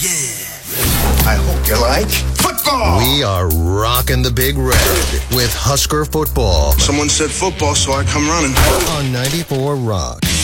I hope you like football. We are rocking the Big Red with Husker football. Someone said football, so I come running. On 94 Rock.